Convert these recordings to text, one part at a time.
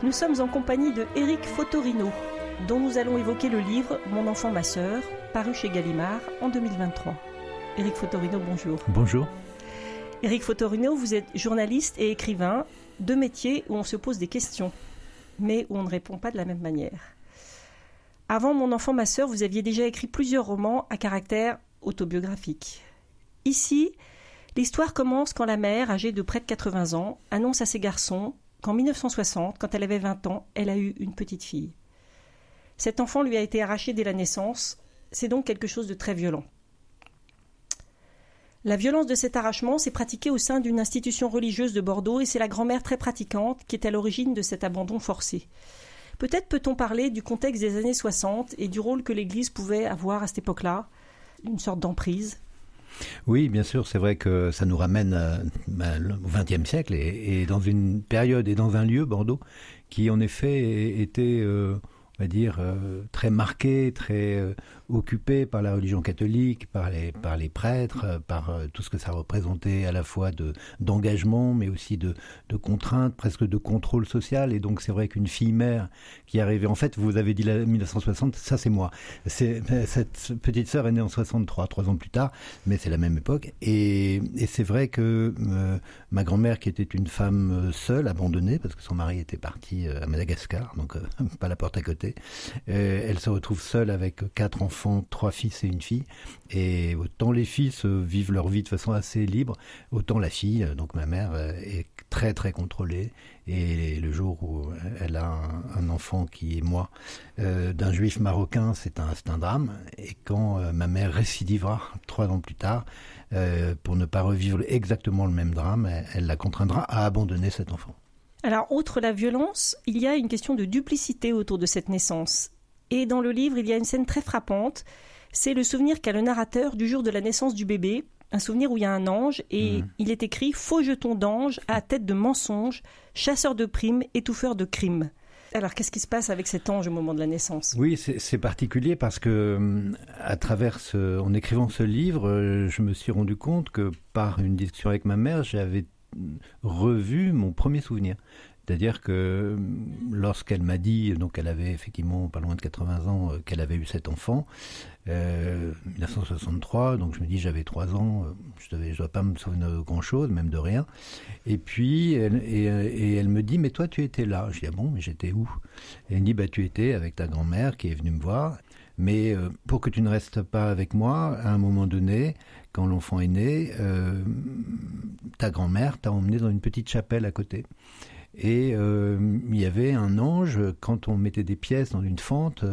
Nous sommes en compagnie de Éric Fotorino, dont nous allons évoquer le livre « Mon enfant, ma sœur », paru chez Gallimard en 2023. Éric Fotorino, bonjour. Bonjour. Éric Fotorino, vous êtes journaliste et écrivain, deux métiers où on se pose des questions, mais où on ne répond pas de la même manière. Avant « Mon enfant, ma sœur », vous aviez déjà écrit plusieurs romans à caractère autobiographique. Ici, l'histoire commence quand la mère, âgée de près de 80 ans, annonce à ses garçons qu'en 1960, quand elle avait 20 ans, elle a eu une petite fille. Cet enfant lui a été arraché dès la naissance, c'est donc quelque chose de très violent. La violence de cet arrachement s'est pratiquée au sein d'une institution religieuse de Bordeaux et c'est la grand-mère très pratiquante qui est à l'origine de cet abandon forcé. Peut-être peut-on parler du contexte des années 60 et du rôle que l'Église pouvait avoir à cette époque-là, une sorte d'emprise. Oui, bien sûr, c'est vrai que ça nous ramène au XXe siècle et dans une période et dans un lieu, Bordeaux, qui en effet était, on va dire, très marqué, très occupé par la religion catholique, par les prêtres, par tout ce que ça représentait à la fois d'engagement, mais aussi de contraintes, presque de contrôle social. Et donc c'est vrai qu'une fille-mère qui arrivait, en fait, vous avez dit 1960, ça c'est moi. Cette petite sœur est née en 63, 3 ans plus tard, mais c'est la même époque. Et c'est vrai que ma grand-mère, qui était une femme seule, abandonnée, parce que son mari était parti à Madagascar, donc pas la porte à côté, elle se retrouve seule avec 4 enfants, 3 fils et une fille, et autant les fils vivent leur vie de façon assez libre, autant la fille, donc ma mère, est très très contrôlée, et le jour où elle a un enfant qui est moi, d'un juif marocain, c'est un drame, et quand ma mère récidivera 3 ans plus tard, pour ne pas revivre exactement le même drame, elle la contraindra à abandonner cet enfant. Alors, outre la violence, il y a une question de duplicité autour de cette naissance. Et dans le livre, il y a une scène très frappante. C'est le souvenir qu'a le narrateur du jour de la naissance du bébé. Un souvenir où il y a un ange et il est écrit « Faux jeton d'ange à tête de mensonge, chasseur de primes, étouffeur de crimes ». Alors, qu'est-ce qui se passe avec cet ange au moment de la naissance ? Oui, c'est particulier parce que, en écrivant ce livre, je me suis rendu compte que par une discussion avec ma mère, j'avais revu mon premier souvenir. C'est-à-dire que lorsqu'elle m'a dit, donc elle avait effectivement pas loin de 80 ans, qu'elle avait eu cet enfant, 1963, donc je me dis j'avais 3 ans, je dois pas me souvenir de grand-chose, même de rien. Et puis elle me dit, mais toi tu étais là. Je dis, ah bon, mais j'étais où ? Et elle me dit, bah tu étais avec ta grand-mère qui est venue me voir, mais pour que tu ne restes pas avec moi, à un moment donné, quand l'enfant est né, ta grand-mère t'a emmené dans une petite chapelle à côté. Et il y avait un ange, quand on mettait des pièces dans une fente,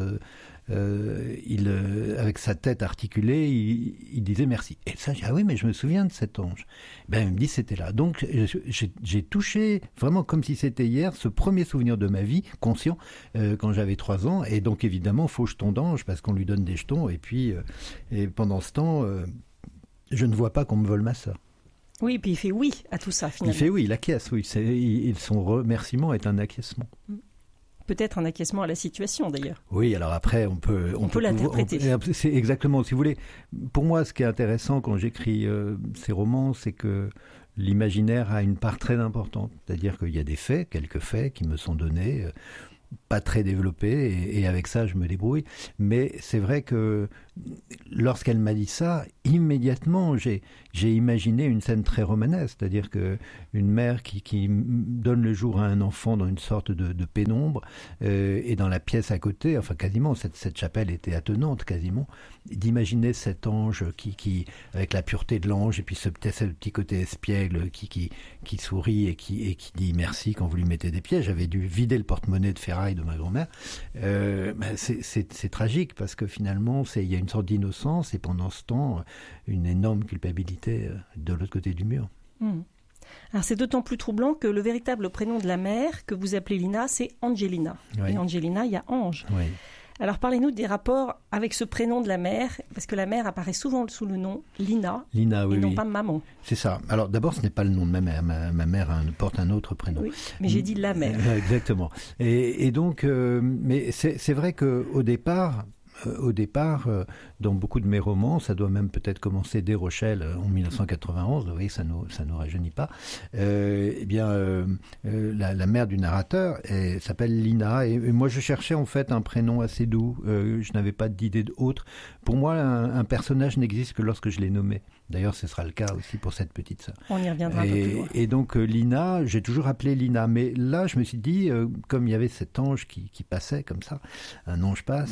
avec sa tête articulée, il disait merci. Et ça, j'ai dit, ah oui, mais je me souviens de cet ange. Ben, il me dit, c'était là. Donc, j'ai touché, vraiment comme si c'était hier, ce premier souvenir de ma vie, conscient, quand j'avais 3 ans. Et donc, évidemment, faux jeton d'ange, parce qu'on lui donne des jetons. Et puis, pendant ce temps, je ne vois pas qu'on me vole ma sœur. Oui, et puis il fait oui à tout ça, finalement. Il fait oui, il acquiesce, oui. Son remerciement est un acquiescement. Peut-être un acquiescement à la situation, d'ailleurs. Oui, alors après, on peut l'interpréter. C'est exactement, si vous voulez. Pour moi, ce qui est intéressant quand j'écris ces romans, c'est que l'imaginaire a une part très importante. C'est-à-dire qu'il y a des faits, quelques faits qui me sont donnés, pas très développés, et avec ça, je me débrouille. Mais c'est vrai que lorsqu'elle m'a dit ça, immédiatement, j'ai imaginé une scène très romanesque, c'est-à-dire une mère qui donne le jour à un enfant dans une sorte de pénombre, et dans la pièce à côté, enfin quasiment, cette chapelle était attenante quasiment, d'imaginer cet ange qui avec la pureté de l'ange, et puis ce petit côté espiègle qui sourit et qui dit merci quand vous lui mettez des pièces. J'avais dû vider le porte-monnaie de ferraille de ma grand-mère. C'est tragique parce que finalement, il y a une sorte d'innocence et pendant ce temps, une énorme culpabilité de l'autre côté du mur. Alors c'est d'autant plus troublant que le véritable prénom de la mère, que vous appelez Lina, c'est Angelina. Oui. Et Angelina, il y a Ange. Oui. Alors parlez-nous des rapports avec ce prénom de la mère, parce que la mère apparaît souvent sous le nom Lina, oui, et non pas maman. C'est ça. Alors d'abord, ce n'est pas le nom de ma mère. Ma mère porte un autre prénom. Oui, mais j'ai dit la mère. Exactement. Et donc, mais c'est vrai qu'au départ, au départ, dans beaucoup de mes romans, ça doit même peut-être commencer dès Rochelle en 1991, vous voyez, ça nous rajeunit pas, la mère du narrateur s'appelle Lina, et moi je cherchais en fait un prénom assez doux, je n'avais pas d'idée autre. Pour moi, un personnage n'existe que lorsque je l'ai nommé. D'ailleurs, ce sera le cas aussi pour cette petite sœur. On y reviendra un peu plus loin. Et donc Lina, j'ai toujours appelé Lina, mais là je me suis dit, comme il y avait cet ange qui passait comme ça, un ange passe,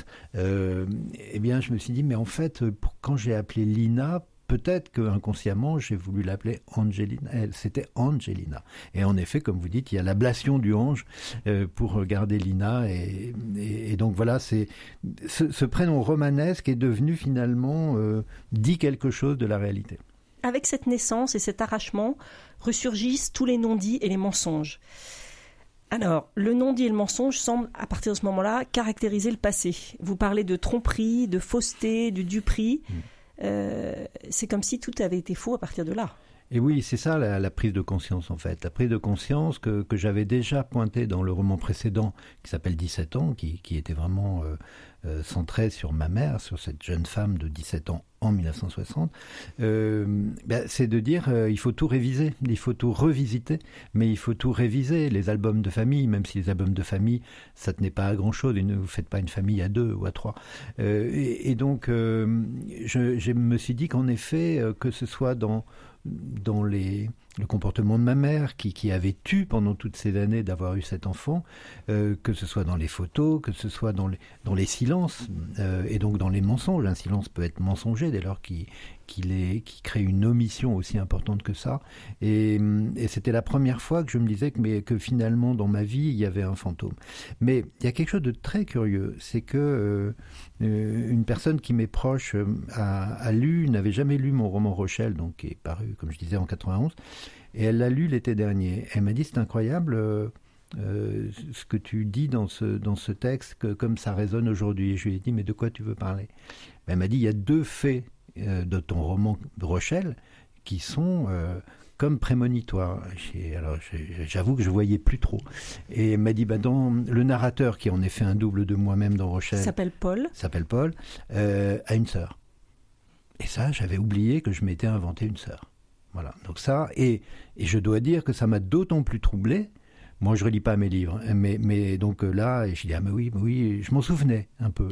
je me suis dit, mais en fait, quand j'ai appelé Lina, peut-être qu'inconsciemment, j'ai voulu l'appeler Angelina. C'était Angelina. Et en effet, comme vous dites, il y a l'ablation du ange pour garder Lina. Et donc voilà, ce prénom romanesque est devenu finalement, dit quelque chose de la réalité. Avec cette naissance et cet arrachement, ressurgissent tous les non-dits et les mensonges. Alors, le non-dit et le mensonge semblent, à partir de ce moment-là, caractériser le passé. Vous parlez de tromperie, de fausseté, de duperie. C'est comme si tout avait été faux à partir de là. Et oui, c'est ça la prise de conscience en fait. La prise de conscience que j'avais déjà pointée dans le roman précédent qui s'appelle 17 ans, qui était vraiment centré sur ma mère, sur cette jeune femme de 17 ans en 1960, c'est de dire il faut tout réviser, il faut tout revisiter, mais il faut tout réviser. Les albums de famille, même si les albums de famille, ça tenait pas à grand-chose, et ne vous faites pas une famille à 2 ou à 3. Donc, je me suis dit qu'en effet, que ce soit dans le comportement de ma mère qui avait eu pendant toutes ces années d'avoir eu cet enfant, que ce soit dans les photos, que ce soit dans les silences, et donc dans les mensonges. Un silence peut être mensonger dès lors qu'il crée une omission aussi importante que ça. Et c'était la première fois que je me disais que finalement dans ma vie il y avait un fantôme. Mais il y a quelque chose de très curieux, c'est que une personne qui m'est proche n'avait jamais lu mon roman Rochelle, donc qui est paru, comme je disais, en 91, et elle l'a lu l'été dernier. Elle m'a dit, c'est incroyable ce que tu dis dans ce texte, comme ça résonne aujourd'hui. Et je lui ai dit, mais de quoi tu veux parler? Elle m'a dit, il y a 2 faits de ton roman Rochelle qui sont comme prémonitoires. Alors j'avoue que je voyais plus trop. Et elle m'a dit, dans le narrateur, qui est en effet un double de moi-même dans Rochelle, s'appelle Paul, a une sœur. Et ça, j'avais oublié que je m'étais inventé une sœur. Voilà, donc ça, et je dois dire que ça m'a d'autant plus troublé. Moi, je ne relis pas mes livres, mais donc là, je dis, mais oui, je m'en souvenais un peu,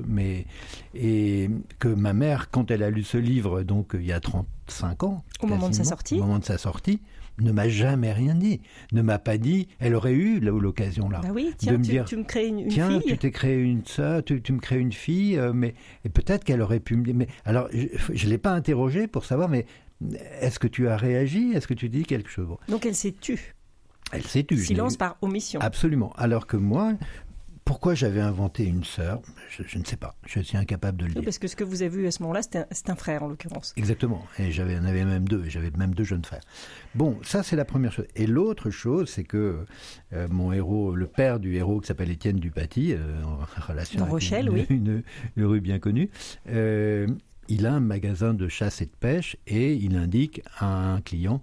et que ma mère, quand elle a lu ce livre, donc il y a 35 ans, au moment de sa sortie, ne m'a jamais rien dit, ne m'a pas dit, elle aurait eu l'occasion là, oui, tiens, de me dire, tu me crées une tiens, fille. tu t'es créé une sœur, tu me crées une fille, et peut-être qu'elle aurait pu me dire, mais alors je l'ai pas interrogée pour savoir, mais est-ce que tu as réagi, est-ce que tu dis quelque chose? Donc elle s'est tue. Elle s'est tue. Silence par omission. Absolument. Alors que moi, pourquoi j'avais inventé une sœur, je ne sais pas. Je suis incapable de le dire. Parce que ce que vous avez vu à ce moment-là, c'est un frère en l'occurrence. Exactement. Et j'en avais même 2. J'avais même 2 jeunes frères. Bon, ça c'est la première chose. Et l'autre chose, c'est que mon héros, le père du héros qui s'appelle Étienne Dupaty, en relation dans avec Rochelle, une rue bien connue, il a un magasin de chasse et de pêche et il indique à un client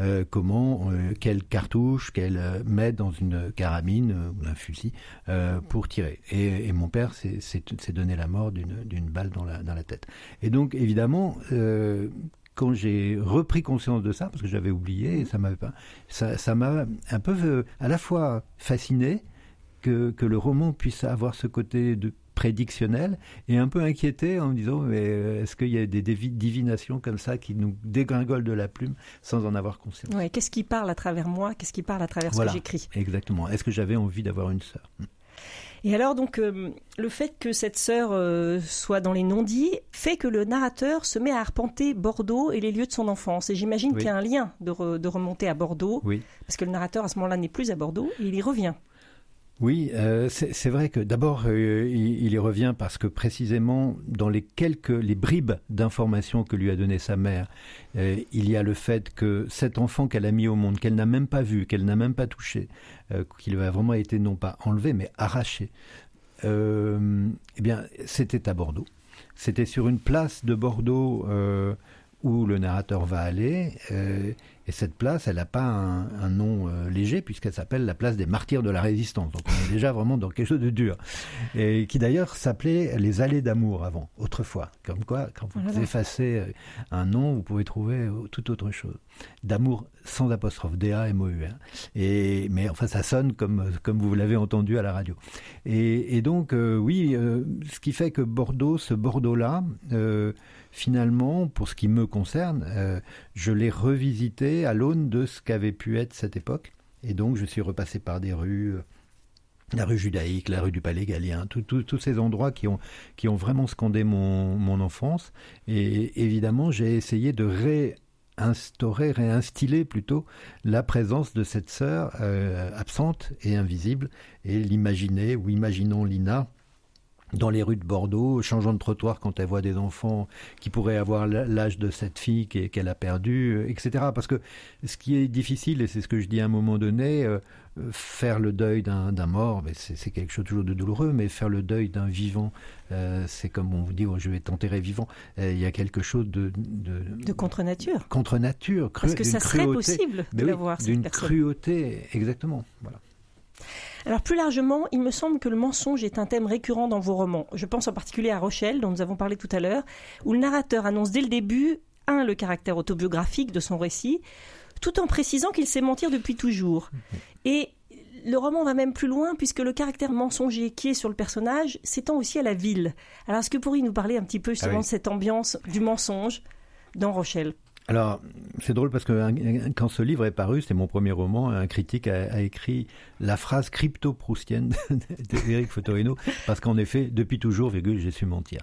quelle cartouche qu'elle met dans une carabine ou un fusil pour tirer. Et mon père s'est donné la mort d'une balle dans la tête. Et donc, évidemment, quand j'ai repris conscience de ça, parce que j'avais oublié, ça m'a un peu à la fois fasciné que le roman puisse avoir ce côté de prédictionnel et un peu inquiété en me disant mais est-ce qu'il y a des divinations comme ça qui nous dégringolent de la plume sans en avoir conscience? Ouais, qu'est-ce qui parle à travers moi? Qu'est-ce qui parle à travers ce que j'écris? Exactement. Est-ce que j'avais envie d'avoir une sœur? Et alors donc le fait que cette sœur soit dans les non-dits fait que le narrateur se met à arpenter Bordeaux et les lieux de son enfance. Et j'imagine qu'il y a un lien de remonter à Bordeaux, parce que le narrateur à ce moment-là n'est plus à Bordeaux et il y revient. Oui, c'est vrai que d'abord il y revient parce que précisément dans les bribes d'informations que lui a donné sa mère, il y a le fait que cet enfant qu'elle a mis au monde, qu'elle n'a même pas vu, qu'elle n'a même pas touché, qu'il lui a vraiment été non pas enlevé mais arraché, eh bien c'était à Bordeaux. C'était sur une place de Bordeaux où le narrateur va aller Et cette place, elle n'a pas un nom léger, puisqu'elle s'appelle la place des martyrs de la résistance. Donc on est déjà vraiment dans quelque chose de dur. Et qui d'ailleurs s'appelait les allées d'amour avant, autrefois. Comme quoi, quand vous effacez un nom, vous pouvez trouver tout autre chose. D'amour sans apostrophe, D-A-M-O-U. Mais enfin, ça sonne comme vous l'avez entendu à la radio. Et donc, ce qui fait que Bordeaux, ce Bordeaux-là, finalement, pour ce qui me concerne, je l'ai revisité à l'aune de ce qu'avait pu être cette époque. Et donc, je suis repassé par des rues, la rue Judaïque, la rue du Palais Gallien, tous ces endroits qui ont vraiment scandé mon enfance. Et évidemment, j'ai essayé de réinstiller plutôt la présence de cette sœur absente et invisible, et l'imaginer, ou imaginons Lina dans les rues de Bordeaux, changeant de trottoir quand elle voit des enfants qui pourraient avoir l'âge de cette fille qu'elle a perdue, etc. Parce que ce qui est difficile, et c'est ce que je dis à un moment donné, faire le deuil d'un mort, c'est quelque chose toujours de douloureux, mais faire le deuil d'un vivant, c'est comme on vous dit, je vais t'enterrer vivant. Il y a quelque chose de contre-nature. Contre-nature. Parce que ça serait possible de l'avoir, cette personne. D'une cruauté, exactement. Voilà. Alors plus largement, il me semble que le mensonge est un thème récurrent dans vos romans. Je pense en particulier à Rochelle, dont nous avons parlé tout à l'heure, où le narrateur annonce dès le début, le caractère autobiographique de son récit, tout en précisant qu'il sait mentir depuis toujours. Et le roman va même plus loin, puisque le caractère mensonger qui est sur le personnage s'étend aussi à la ville. Alors est-ce que vous pourriez nous parler un petit peu justement de cette ambiance du mensonge dans Rochelle ? Alors, c'est drôle parce que quand ce livre est paru, c'était mon premier roman, un critique a écrit la phrase crypto-proustienne d'Éric Fotorino, parce qu'en effet, depuis toujours, j'ai su mentir.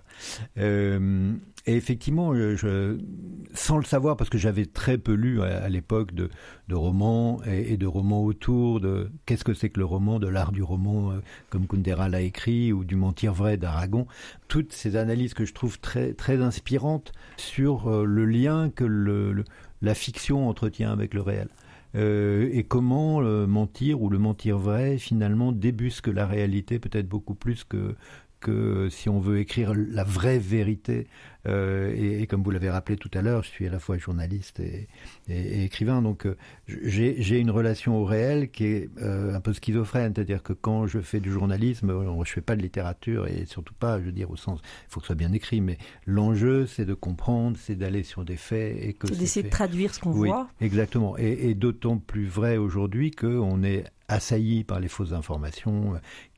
Et effectivement, sans le savoir, parce que j'avais très peu lu à l'époque de romans et de romans autour de qu'est-ce que c'est que le roman, de l'art du roman, comme Kundera l'a écrit, ou du mentir vrai d'Aragon, toutes ces analyses que je trouve très, très inspirantes sur le lien que la fiction entretient avec le réel. Et comment le mentir ou le mentir vrai finalement débusque la réalité peut-être beaucoup plus que si on veut écrire la vraie vérité. Et comme vous l'avez rappelé tout à l'heure, je suis à la fois journaliste et écrivain, donc j'ai une relation au réel qui est un peu schizophrène, c'est-à-dire que quand je fais du journalisme, je fais pas de littérature, et surtout pas, je veux dire, au sens, il faut que ce soit bien écrit, mais l'enjeu c'est de comprendre, c'est d'aller sur des faits et que c'est d'essayer de traduire ce qu'on voit. Exactement, et d'autant plus vrai aujourd'hui qu'on est assailli par les fausses informations,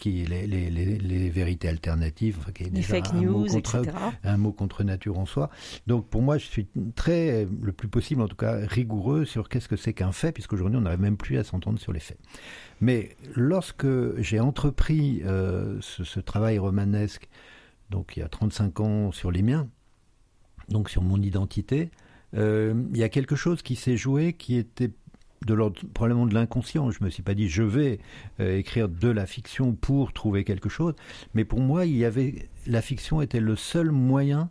les vérités alternatives, qui est les déjà fake news, etc. Un mot contre nature en soi. Donc pour moi, je suis le plus possible en tout cas, rigoureux sur qu'est-ce que c'est qu'un fait, puisqu'aujourd'hui on n'arrive même plus à s'entendre sur les faits. Mais lorsque j'ai entrepris ce travail romanesque, donc il y a 35 ans sur les miens, donc sur mon identité, il y a quelque chose qui s'est joué qui était de l'ordre probablement de l'inconscient. Je me suis pas dit je vais écrire de la fiction pour trouver quelque chose, mais pour moi la fiction était le seul moyen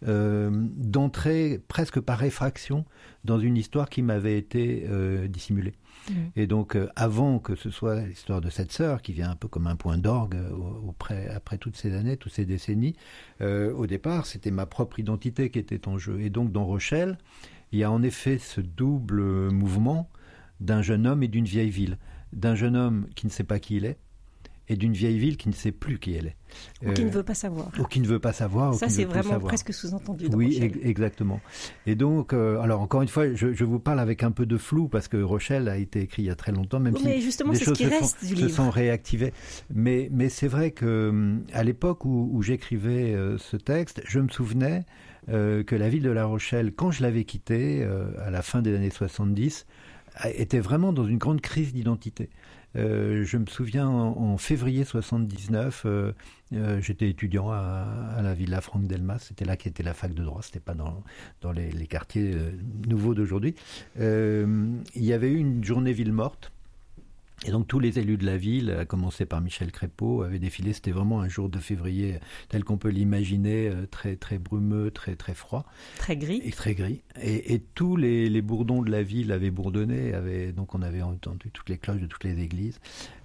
d'entrer presque par effraction dans une histoire qui m'avait été dissimulée. Et donc avant que ce soit l'histoire de cette sœur qui vient un peu comme un point d'orgue après toutes ces années, toutes ces décennies, au départ c'était ma propre identité qui était en jeu. Et donc dans Rochelle, il y a en effet ce double mouvement d'un jeune homme et d'une vieille ville. D'un jeune homme qui ne sait pas qui il est, et d'une vieille ville qui ne sait plus qui elle est. Ou qui ne veut pas savoir. Ou qui ne veut pas savoir. Ça, c'est vraiment presque sous-entendu dans Rochelle. Oui, exactement. Et donc, alors encore une fois, je vous parle avec un peu de flou, parce que Rochelle a été écrit il y a très longtemps, même mais si justement, des c'est choses ce qui reste du livre. se sont réactivées. Mais c'est vrai qu'à l'époque où j'écrivais ce texte, je me souvenais que la ville de La Rochelle, quand je l'avais quittée, à la fin des années 70, était vraiment dans une grande crise d'identité. Je me souviens en février 79, j'étais étudiant à la Villa Franck Delmas, c'était là qu'était la fac de droit, c'était pas dans les quartiers nouveaux d'aujourd'hui. Il y avait eu une journée ville morte. Et donc tous les élus de la ville, à commencer par Michel Crépeau, avaient défilé. C'était vraiment un jour de février tel qu'on peut l'imaginer, très très brumeux, très très froid, très gris. Et très gris. Et tous les bourdons de la ville avaient bourdonné. Donc on avait entendu toutes les cloches de toutes les églises.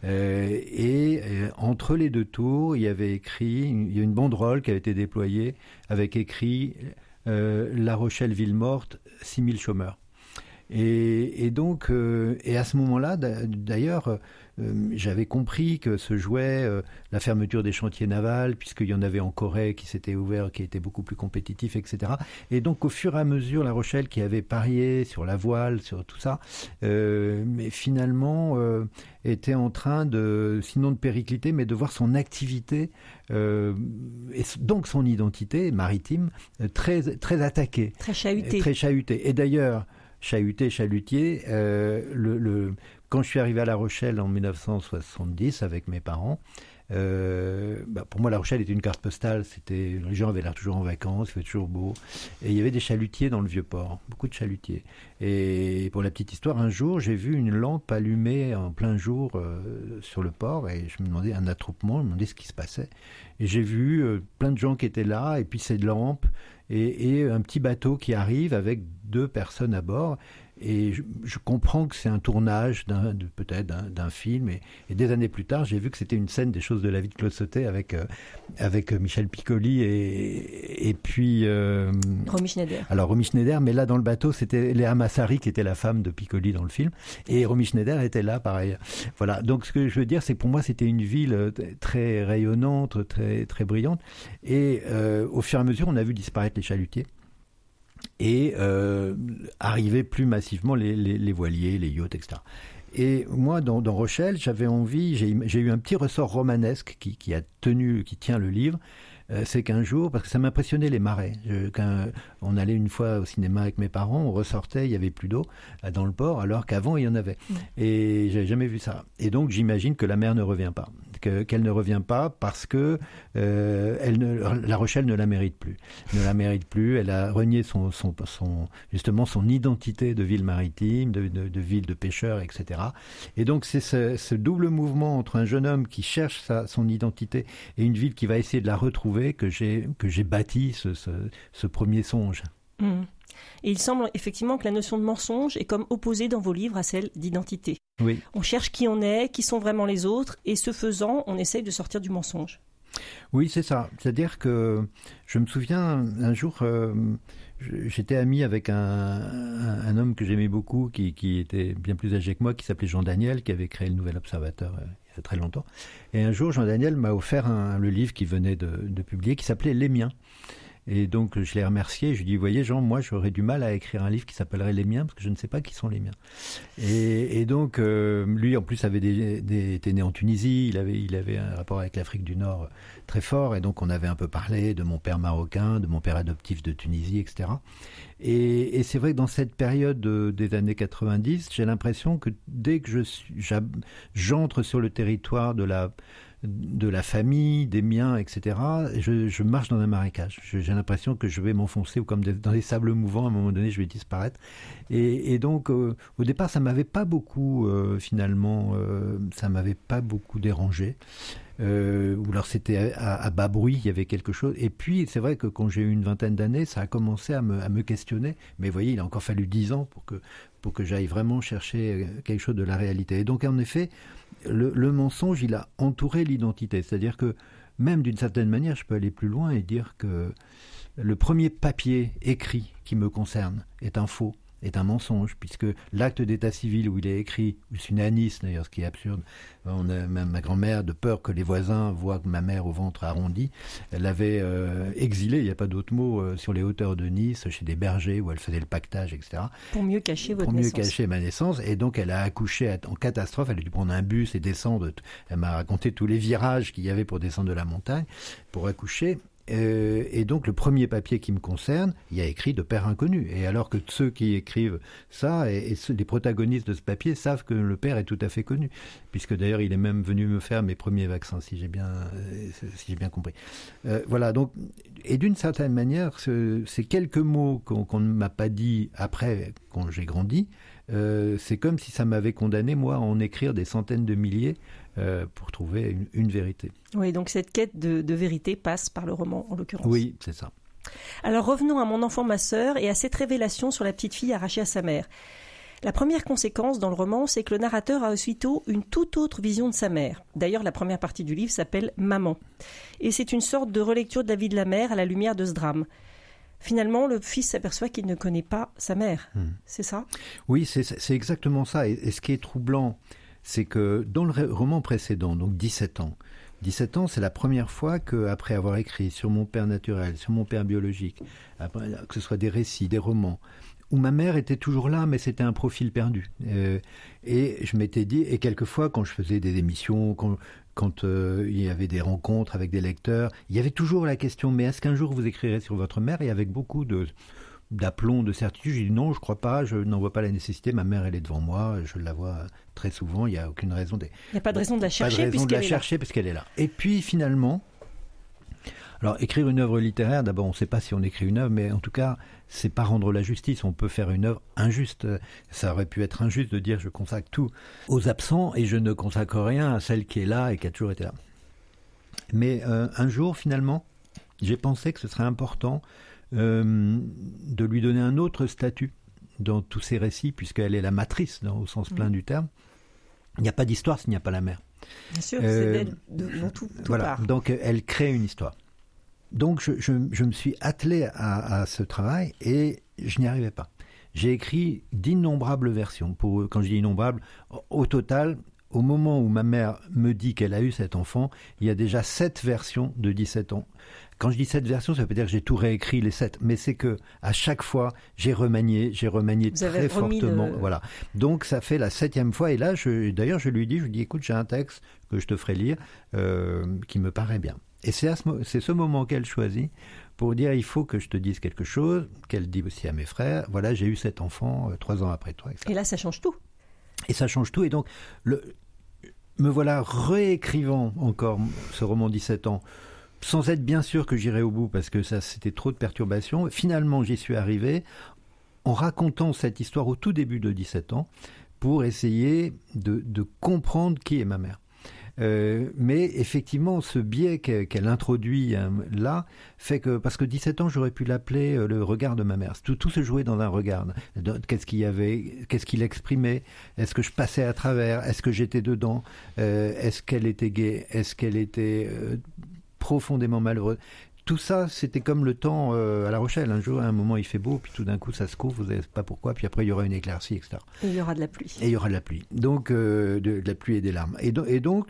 Entre les deux tours, il y a une banderole qui avait été déployée avec écrit La Rochelle ville morte, 6000 chômeurs. Et donc, et à ce moment-là, d'ailleurs, j'avais compris que se jouait la fermeture des chantiers navals, puisqu'il y en avait en Corée qui s'étaient ouverts, qui étaient beaucoup plus compétitifs, etc. Et donc, au fur et à mesure, La Rochelle, qui avait parié sur la voile, sur tout ça, mais finalement était en train de, sinon de péricliter, mais de voir son activité et donc son identité maritime très attaquée. Très chahutée. Très chahutée. Et d'ailleurs, chalutier, quand je suis arrivé à La Rochelle en 1970 avec mes parents, pour moi La Rochelle était une carte postale, les gens avaient l'air toujours en vacances, il fait toujours beau, et il y avait des chalutiers dans le Vieux-Port, beaucoup de chalutiers. Et pour la petite histoire, un jour j'ai vu une lampe allumée en plein jour sur le port, et je me demandais, un attroupement, je me demandais ce qui se passait. Et j'ai vu plein de gens qui étaient là, et puis cette lampe, et un petit bateau qui arrive avec 2 personnes à bord. Et je comprends que c'est un tournage peut-être d'un film. Et des années plus tard, j'ai vu que c'était une scène des Choses de la vie de Claude Sautet avec Michel Piccoli et puis... Romy Schneider. Alors Romy Schneider, mais là dans le bateau, c'était Léa Massari qui était la femme de Piccoli dans le film. Et Romy Schneider était là, pareil. Voilà, donc ce que je veux dire, c'est que pour moi, c'était une ville très rayonnante, très, très brillante. Et au fur et à mesure, on a vu disparaître les chalutiers. Et arrivaient plus massivement les voiliers, les yachts, etc. Et moi, dans Rochelle, j'avais envie, j'ai eu un petit ressort romanesque qui tient le livre. C'est qu'un jour, parce que ça m'impressionnait les marées. Quand on allait une fois au cinéma avec mes parents, on ressortait, il n'y avait plus d'eau dans le port, alors qu'avant il y en avait. Et j'avais jamais vu ça. Et donc j'imagine que la mer ne revient pas, qu'elle ne revient pas parce que La Rochelle ne la mérite plus. Elle a renié justement son identité de ville maritime, de ville de pêcheurs, etc. Et donc c'est ce double mouvement entre un jeune homme qui cherche son identité et une ville qui va essayer de la retrouver que j'ai bâti ce premier songe. Et il semble effectivement que la notion de mensonge est comme opposée dans vos livres à celle d'identité. Oui. On cherche qui on est, qui sont vraiment les autres, et ce faisant, on essaye de sortir du mensonge. Oui, c'est ça. C'est-à-dire que je me souviens un jour, j'étais ami avec un homme que j'aimais beaucoup, qui était bien plus âgé que moi, qui s'appelait Jean Daniel, qui avait créé le Nouvel Observateur il y a très longtemps. Et un jour, Jean Daniel m'a offert le livre qu'il venait de publier, qui s'appelait Les Miens. Et donc, je l'ai remercié. Je lui ai dit, vous voyez, Jean, moi, j'aurais du mal à écrire un livre qui s'appellerait Les Miens, parce que je ne sais pas qui sont les miens. Et donc, lui, en plus, était né en Tunisie. Il avait un rapport avec l'Afrique du Nord très fort. Et donc, on avait un peu parlé de mon père marocain, de mon père adoptif de Tunisie, etc. Et c'est vrai que dans cette période des années 90, j'ai l'impression que dès que j'entre sur le territoire de la famille, des miens, etc., je marche dans un marécage. J'ai l'impression que je vais m'enfoncer, ou comme dans des sables mouvants, à un moment donné, je vais disparaître. Et donc, au départ, ça m'avait pas beaucoup, finalement, ça m'avait pas beaucoup dérangé. Ou alors c'était à bas bruit, il y avait quelque chose. Et puis, c'est vrai que quand j'ai eu une vingtaine d'années, ça a commencé à me questionner. Mais vous voyez, il a encore fallu 10 ans pour que j'aille vraiment chercher quelque chose de la réalité. Et donc, en effet, le mensonge, il a entouré l'identité. C'est-à-dire que, même d'une certaine manière, je peux aller plus loin et dire que le premier papier écrit qui me concerne est un faux, est un mensonge, puisque l'acte d'état civil où il est écrit, je suis né à Nice d'ailleurs, ce qui est absurde, ma grand-mère, de peur que les voisins voient ma mère au ventre arrondi, elle l'avait exilée, il n'y a pas d'autre mot, sur les hauteurs de Nice, chez des bergers où elle faisait le pactage, etc. Pour mieux cacher votre naissance. Pour mieux cacher ma naissance, et donc elle a accouché en catastrophe, elle a dû prendre un bus et descendre, elle m'a raconté tous les virages qu'il y avait pour descendre de la montagne, pour accoucher. Et donc le premier papier qui me concerne, il y a écrit de père inconnu. Et alors que ceux qui écrivent ça, et les protagonistes de ce papier savent que le père est tout à fait connu, puisque d'ailleurs il est même venu me faire mes premiers vaccins, si j'ai bien compris. Voilà, donc, et d'une certaine manière, ces quelques mots qu'on ne m'a pas dit après, quand j'ai grandi, c'est comme si ça m'avait condamné, moi, à en écrire des centaines de milliers pour trouver une vérité. Oui, donc cette quête de vérité passe par le roman, en l'occurrence. Oui, c'est ça. Alors revenons à Mon enfant, ma sœur, et à cette révélation sur la petite fille arrachée à sa mère. La première conséquence dans le roman, c'est que le narrateur a aussitôt une toute autre vision de sa mère. D'ailleurs, la première partie du livre s'appelle « Maman ». Et c'est une sorte de relecture de la vie de la mère à la lumière de ce drame. Finalement, le fils s'aperçoit qu'il ne connaît pas sa mère. C'est ça ? Oui, c'est exactement ça. Et ce qui est troublant, c'est que dans le roman précédent, donc 17 ans, c'est la première fois qu'après avoir écrit sur mon père naturel, sur mon père biologique, après, que ce soit des récits, des romans, où ma mère était toujours là, mais c'était un profil perdu. Et je m'étais dit, et quelquefois, quand je faisais des émissions, quand il y avait des rencontres avec des lecteurs, il y avait toujours la question, mais est-ce qu'un jour vous écrirez sur votre mère ? Et avec beaucoup d'aplomb, de certitude, j'ai dit non, je crois pas, je n'en vois pas la nécessité, ma mère elle est devant moi, je la vois très souvent, il n'y a aucune raison Il n'y a pas de raison de la chercher puisqu'elle est là. Et puis finalement, alors écrire une œuvre littéraire, d'abord on ne sait pas si on écrit une œuvre, mais en tout cas, c'est pas rendre la justice, on peut faire une œuvre injuste. Ça aurait pu être injuste de dire je consacre tout aux absents et je ne consacre rien à celle qui est là et qui a toujours été là. Mais un jour, finalement, j'ai pensé que ce serait important de lui donner un autre statut dans tous ces récits, puisqu'elle est la matrice au sens plein du terme. Il n'y a pas d'histoire s'il n'y a pas la mère. Bien sûr, c'est d'elle dont tout voilà. part. Donc elle crée une histoire. Donc je me suis attelé à ce travail et je n'y arrivais pas. J'ai écrit d'innombrables versions. Quand je dis innombrables, au total, au moment où ma mère me dit qu'elle a eu cet enfant, il y a déjà 7 versions de 17 ans. Quand je dis 7 versions, ça veut pas dire que j'ai tout réécrit les 7, mais c'est que à chaque fois, j'ai remanié très fortement. Voilà. Donc ça fait la 7e fois. Et là, d'ailleurs, je lui dis, écoute, j'ai un texte que je te ferai lire, qui me paraît bien. Et c'est ce moment qu'elle choisit pour dire, il faut que je te dise quelque chose, qu'elle dit aussi à mes frères, voilà, j'ai eu cet enfant 3 ans après toi. Etc. Et là, ça change tout. Et ça change tout. Et donc, me voilà réécrivant encore ce roman 17 ans, sans être bien sûr que j'irais au bout, parce que ça, c'était trop de perturbations. Finalement, j'y suis arrivé en racontant cette histoire au tout début de 17 ans, pour essayer de comprendre qui est ma mère. Mais effectivement, ce biais qu'elle introduit là fait que, parce que 17 ans, j'aurais pu l'appeler le regard de ma mère. Tout se jouait dans un regard. Qu'est-ce qu'il y avait, qu'est-ce qu'il exprimait, est-ce que je passais à travers, est-ce que j'étais dedans, est-ce qu'elle était gaie, est-ce qu'elle était profondément malheureuse. Tout ça, c'était comme le temps à La Rochelle. Un jour, à un moment, il fait beau, puis tout d'un coup, ça se couvre, vous ne savez pas pourquoi, puis après, il y aura une éclaircie, etc. Et il y aura de la pluie. Et il y aura de la pluie. Donc, de la pluie et des larmes. Et donc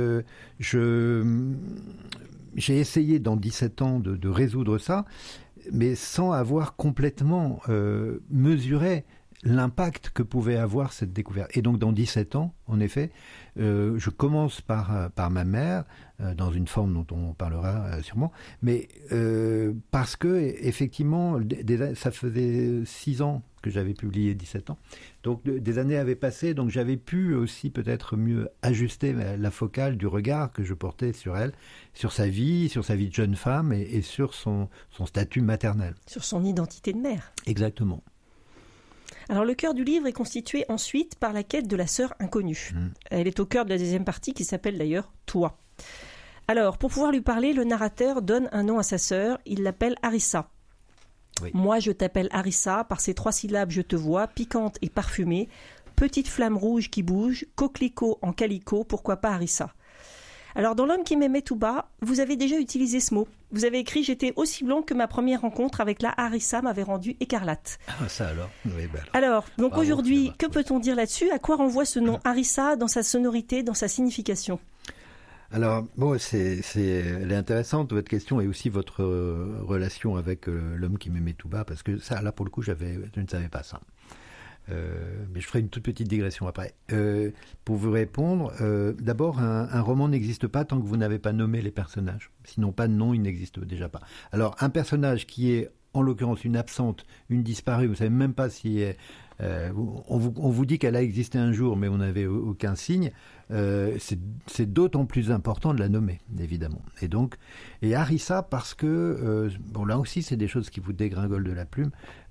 j'ai essayé, dans 17 ans, de résoudre ça, mais sans avoir complètement mesuré l'impact que pouvait avoir cette découverte. Et donc, dans 17 ans, en effet, je commence par ma mère, dans une forme dont on parlera sûrement, mais parce que, effectivement, ça faisait 6 ans que j'avais publié 17 ans. Donc, des années avaient passé, donc j'avais pu aussi peut-être mieux ajuster la focale du regard que je portais sur elle, sur sa vie de jeune femme et sur son statut maternel. Sur son identité de mère. Exactement. Alors le cœur du livre est constitué ensuite par la quête de la sœur inconnue. Elle est au cœur de la 2e partie qui s'appelle d'ailleurs « Toi ». Alors, pour pouvoir lui parler, le narrateur donne un nom à sa sœur, il l'appelle Harissa. Oui. Moi, je t'appelle Harissa, par ces 3 syllabes je te vois, piquante et parfumée, petite flamme rouge qui bouge, coquelicot en calicot, pourquoi pas Harissa ? Alors, dans L'homme qui m'aimait tout bas, vous avez déjà utilisé ce mot. Vous avez écrit « J'étais aussi blanc que ma première rencontre avec la Harissa m'avait rendu écarlate ». Ah, ça alors. Oui, ben alors, donc bravo, aujourd'hui, que peut-on dire là-dessus ? À quoi renvoie ce nom Harissa dans sa sonorité, dans sa signification ? Alors, bon, elle est intéressante, votre question, et aussi votre relation avec L'homme qui m'aimait tout bas, parce que ça, là, pour le coup, je ne savais pas ça. Mais je ferai une toute petite digression après. Pour vous répondre, d'abord, un roman n'existe pas tant que vous n'avez pas nommé les personnages. Sinon, pas de nom, il n'existe déjà pas. Alors, un personnage qui est, en l'occurrence, une absente, une disparue, vous ne savez même pas si... on vous dit qu'elle a existé un jour, mais on n'avait aucun signe. C'est d'autant plus important de la nommer, évidemment. Et Harissa, parce que, bon, là aussi, c'est des choses qui vous dégringolent de la plume.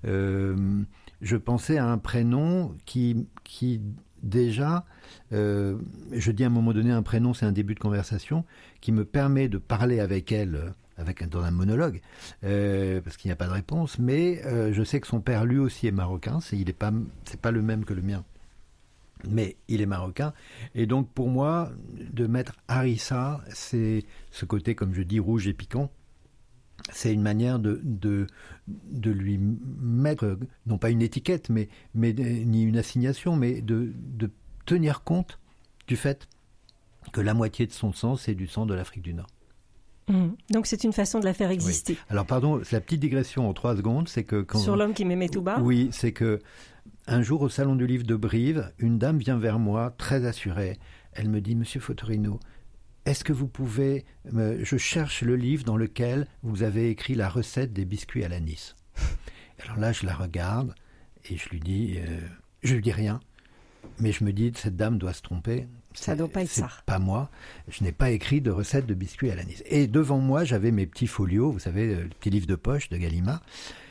Je pensais à un prénom qui déjà, je dis à un moment donné, un prénom, c'est un début de conversation qui me permet de parler avec elle, dans un monologue, parce qu'il n'y a pas de réponse, mais je sais que son père, lui aussi, est marocain, c'est pas le même que le mien, mais il est marocain, et donc pour moi, de mettre Harissa, c'est ce côté, comme je dis, rouge et piquant, c'est une manière de lui mettre, non pas une étiquette, ni une assignation, mais de tenir compte du fait que la moitié de son sang, c'est du sang de l'Afrique du Nord. Donc c'est une façon de la faire exister. Oui. Alors pardon, c'est la petite digression en 3 secondes, c'est que sur l'homme qui m'aimait tout bas. Oui, c'est que un jour au Salon du Livre de Brive, une dame vient vers moi, très assurée. Elle me dit, Monsieur Fotorino, est-ce que vous pouvez... Je cherche le livre dans lequel vous avez écrit la recette des biscuits à l'anis. Alors là, je la regarde et je lui dis rien. Mais je me dis, cette dame doit se tromper. Ça doit pas être ça. Pas moi. Je n'ai pas écrit de recette de biscuits à l'anis. Et devant moi, j'avais mes petits folios, vous savez, le petit livre de poche de Gallimard.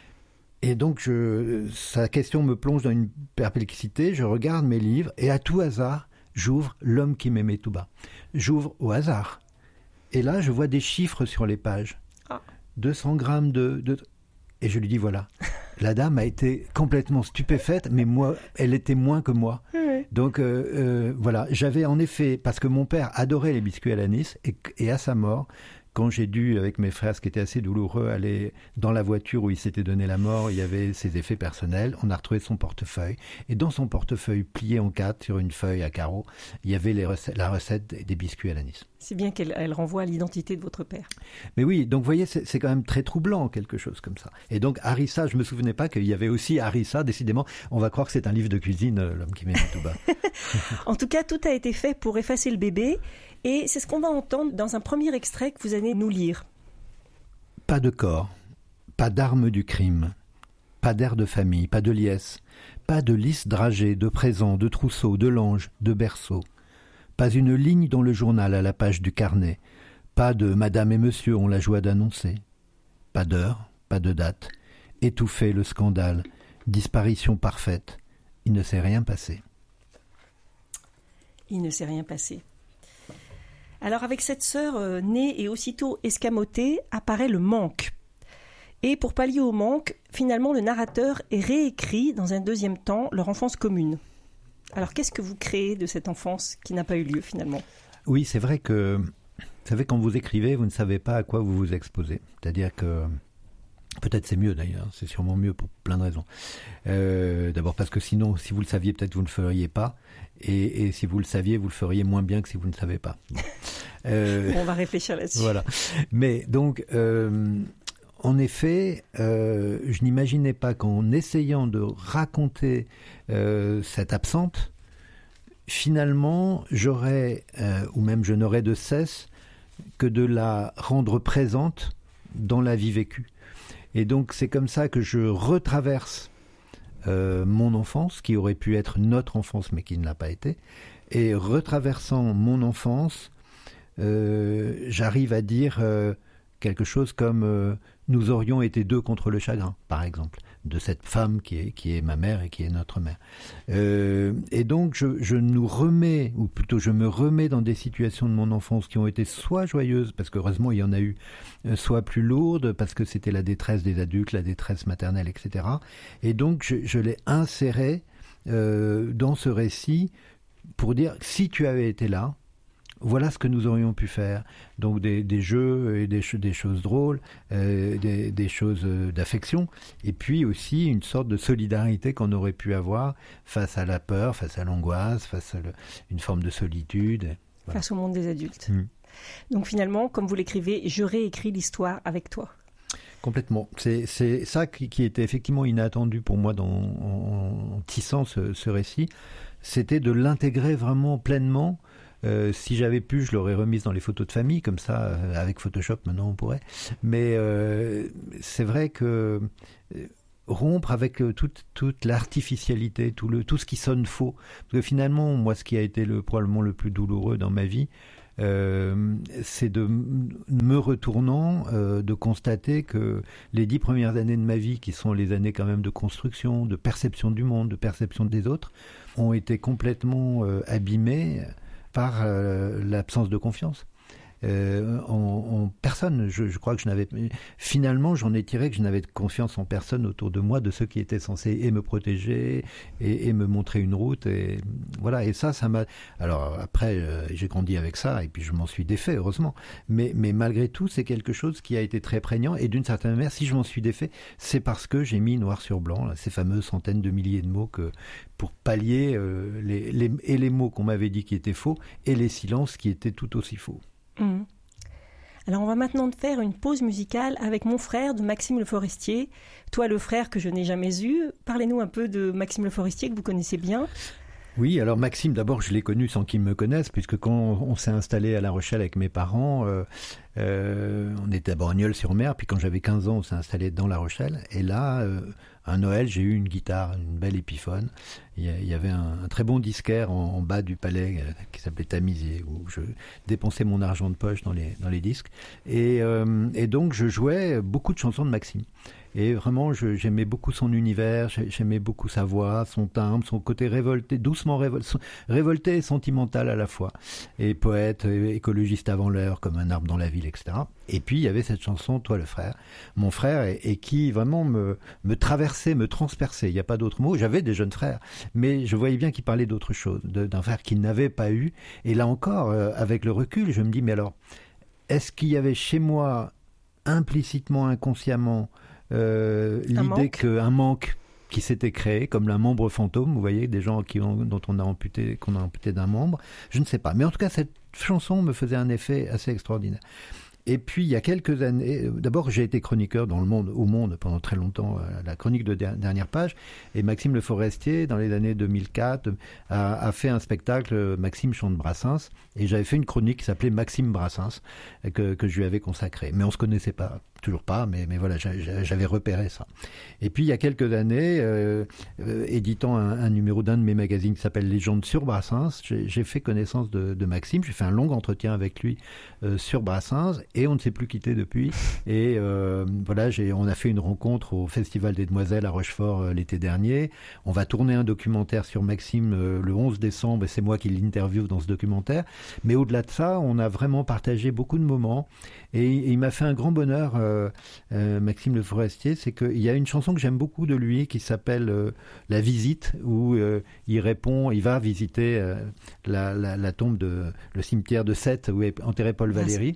Et donc, sa question me plonge dans une perplexité. Je regarde mes livres et à tout hasard, j'ouvre L'homme qui m'aimait tout bas. J'ouvre au hasard. Et là, je vois des chiffres sur les pages. 200 grammes de... Et je lui dis, voilà. La dame a été complètement stupéfaite, mais moi, elle était moins que moi. Oui. Donc, voilà. J'avais en effet... Parce que mon père adorait les biscuits à l'anis, et à sa mort... Quand j'ai dû, avec mes frères, ce qui était assez douloureux, aller dans la voiture où il s'était donné la mort, il y avait ses effets personnels, on a retrouvé son portefeuille. Et dans son portefeuille, plié en 4 sur une feuille à carreaux, il y avait la recette des biscuits à l'anis. C'est bien qu'elle renvoie à l'identité de votre père. Mais oui, donc vous voyez, c'est quand même très troublant, quelque chose comme ça. Et donc Harissa, je ne me souvenais pas qu'il y avait aussi Harissa, décidément, on va croire que c'est un livre de cuisine, L'homme qui m'aimait tout bas. En tout cas, tout a été fait pour effacer le bébé. Et c'est ce qu'on va entendre dans un premier extrait que vous allez nous lire. Pas de corps, pas d'armes du crime, pas d'air de famille, pas de liesse, pas de lys dragée, de présents, de trousseaux, de langes, de berceaux. Pas une ligne dans le journal à la page du carnet, pas de Madame et Monsieur ont la joie d'annoncer. Pas d'heure, pas de date, étouffé le scandale, disparition parfaite, il ne s'est rien passé. Il ne s'est rien passé. Alors avec cette sœur née et aussitôt escamotée, apparaît le manque. Et pour pallier au manque, finalement le narrateur est réécrit dans un deuxième temps leur enfance commune. Alors qu'est-ce que vous créez de cette enfance qui n'a pas eu lieu finalement ? Oui, c'est vrai que, vous savez, quand vous écrivez, vous ne savez pas à quoi vous vous exposez. C'est-à-dire que, peut-être c'est mieux d'ailleurs, c'est sûrement mieux pour plein de raisons. D'abord parce que sinon, si vous le saviez, peut-être vous ne le feriez pas. Et si vous le saviez, vous le feriez moins bien que si vous ne savez pas. On va réfléchir là-dessus. Voilà. Mais donc, en effet, je n'imaginais pas qu'en essayant de raconter cette absente, finalement, j'aurais, ou même je n'aurais de cesse que de la rendre présente dans la vie vécue. Et donc, c'est comme ça que je retraverse mon enfance, qui aurait pu être notre enfance, mais qui ne l'a pas été. Et retraversant mon enfance, j'arrive à dire quelque chose comme nous aurions été deux contre le chagrin, par exemple, de cette femme qui est ma mère et qui est notre mère. Et donc je nous remets, ou plutôt je me remets dans des situations de mon enfance qui ont été soit joyeuses, parce qu'heureusement il y en a eu, soit plus lourdes, parce que c'était la détresse des adultes, la détresse maternelle, etc. Et donc je l'ai inséré dans ce récit pour dire, si tu avais été là, voilà ce que nous aurions pu faire. Donc des jeux et des choses drôles, des choses d'affection, et puis aussi une sorte de solidarité qu'on aurait pu avoir face à la peur, face à l'angoisse, face à une forme de solitude. Voilà. Face au monde des adultes. Donc finalement, comme vous l'écrivez, je réécris l'histoire avec toi. Complètement. C'est ça qui était effectivement inattendu pour moi en tissant ce récit, c'était de l'intégrer vraiment pleinement. Si j'avais pu, je l'aurais remise dans les photos de famille, comme ça, avec Photoshop, maintenant on pourrait. Mais c'est vrai que rompre avec toute l'artificialité, tout ce qui sonne faux. Parce que finalement, moi, ce qui a été probablement le plus douloureux dans ma vie, c'est de me retournant, de constater que les 10 premières années de ma vie, qui sont les années quand même de construction, de perception du monde, de perception des autres, ont été complètement abîmées par l'absence de confiance. en personne. Je crois que finalement, j'en ai tiré que je n'avais de confiance en personne autour de moi, de ceux qui étaient censés et me protéger et me montrer une route. Et voilà. Et ça m'a. Alors après, j'ai grandi avec ça et puis je m'en suis défait, heureusement. Mais malgré tout, c'est quelque chose qui a été très prégnant. Et d'une certaine manière, si je m'en suis défait, c'est parce que j'ai mis noir sur blanc là, ces fameuses centaines de milliers de mots pour pallier les mots qu'on m'avait dit qui étaient faux et les silences qui étaient tout aussi faux. Mmh. Alors on va maintenant faire une pause musicale avec Mon frère de Maxime Le Forestier. Toi, le frère que je n'ai jamais eu, parlez-nous un peu de Maxime Le Forestier que vous connaissez bien. Oui, alors Maxime, d'abord, je l'ai connu sans qu'il me connaisse, puisque quand on s'est installé à La Rochelle avec mes parents, on était à Brogneul-sur-Mer, puis quand j'avais 15 ans, on s'est installé dans La Rochelle. Et là, un Noël, j'ai eu une guitare, une belle Épiphone. Il y avait un très bon disquaire en bas du palais qui s'appelait Tamisier, où je dépensais mon argent de poche dans les disques. Et donc, je jouais beaucoup de chansons de Maxime. Et vraiment, j'aimais beaucoup son univers, j'aimais beaucoup sa voix, son timbre, son côté révolté, doucement révolté et sentimental à la fois. Et poète, écologiste avant l'heure, comme un arbre dans la ville, etc. Et puis, il y avait cette chanson, Toi le frère, mon frère, et qui vraiment me traversait, me transperçait. Il n'y a pas d'autre mot. J'avais des jeunes frères, mais je voyais bien qu'il parlait d'autre chose, d'un frère qu'il n'avait pas eu. Et là encore, avec le recul, je me dis, mais alors, est-ce qu'il y avait chez moi, implicitement, inconsciemment, l'idée qu'un manque qui s'était créé, comme un membre fantôme, vous voyez, des gens qu'on a amputé d'un membre, je ne sais pas. Mais en tout cas, cette chanson me faisait un effet assez extraordinaire. Et puis, il y a quelques années, d'abord, j'ai été chroniqueur au Monde pendant très longtemps, la chronique de Dernière Page, et Maxime Le Forestier, dans les années 2004, a fait un spectacle, Maxime chante Brassens, et j'avais fait une chronique qui s'appelait Maxime Brassens, que je lui avais consacrée. Mais on se connaissait pas, toujours pas, mais voilà, j'avais repéré ça. Et puis, il y a quelques années, éditant un numéro d'un de mes magazines qui s'appelle Légende sur Brassens, j'ai fait connaissance de Maxime, j'ai fait un long entretien avec lui sur Brassens, et on ne s'est plus quitté depuis. Et voilà, on a fait une rencontre au Festival des Demoiselles à Rochefort l'été dernier. On va tourner un documentaire sur Maxime le 11 décembre, et c'est moi qui l'interviewe dans ce documentaire. Mais au-delà de ça, on a vraiment partagé beaucoup de moments. Et il m'a fait un grand bonheur, Maxime Le Forestier, c'est qu'il y a une chanson que j'aime beaucoup de lui qui s'appelle La Visite, où il va visiter la tombe le cimetière de Sète où est enterré Paul Valéry.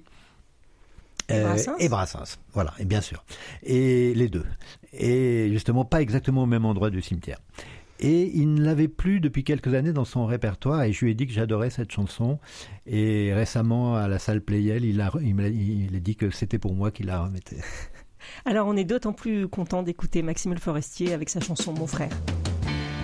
Et Brassens, voilà, et bien sûr. Et les deux. Et justement, pas exactement au même endroit du cimetière. Et il ne l'avait plus depuis quelques années dans son répertoire, et je lui ai dit que j'adorais cette chanson. Et récemment, à la salle Playel, il a dit que c'était pour moi qu'il la remettait. Alors, on est d'autant plus content d'écouter Maxime Le Forestier avec sa chanson Mon frère.